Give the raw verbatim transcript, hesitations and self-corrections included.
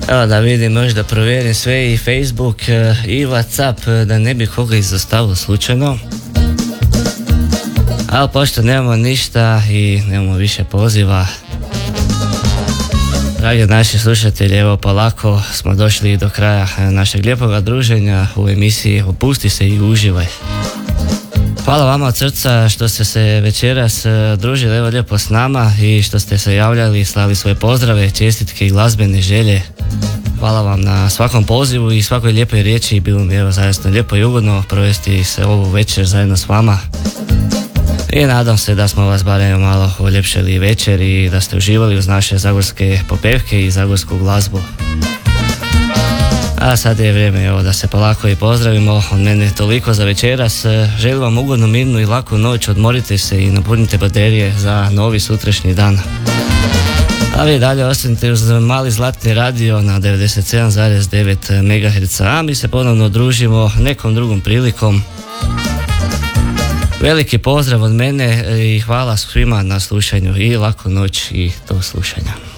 Evo da vidim, možda provjerim sve i Facebook i Whatsapp da ne bi koga izostavilo slučajno. Ali pošto nemamo ništa i nemamo više poziva, dragi naši slušatelji, evo polako smo došli do kraja našeg lijepoga druženja u emisiji Opusti se i uživaj. Hvala vama od srca što ste se večeras družili evo lijepo s nama i što ste se javljali, slali svoje pozdrave, čestitke i glazbene želje. Hvala vam na svakom pozivu i svakoj lijepoj riječi, bilo mi evo zaista lijepo i ugodno provesti se ovu večer zajedno s vama. I nadam se da smo vas barem malo uljepšali večer i da ste uživali uz naše zagorske popevke i zagorsku glazbu. A sad je vrijeme evo, da se polako i pozdravimo. Od mene toliko za večeras. Želim vam ugodnu, mirnu i laku noć. Odmorite se i napunite baterije za novi sutrašnji dan. A vi dalje ostanite uz mali zlatni radio na devedeset sedam zarez devet megaherca. A mi se ponovno družimo nekom drugom prilikom. Veliki pozdrav od mene i hvala svima na slušanju i laku noć i do slušanja.